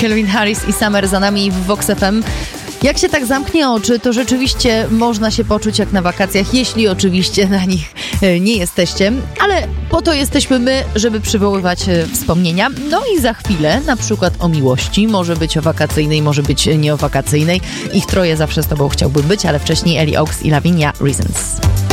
Calvin Harris i Summer za nami w Vox FM. Jak się tak zamknie oczy, to rzeczywiście można się poczuć jak na wakacjach, jeśli oczywiście na nich nie jesteście, ale po to jesteśmy my, żeby przywoływać wspomnienia. No i za chwilę, na przykład o miłości, może być o wakacyjnej, może być nie o wakacyjnej. Ich troje zawsze z tobą chciałbym być, ale wcześniej Ellie Oaks i Lavinia Reasons.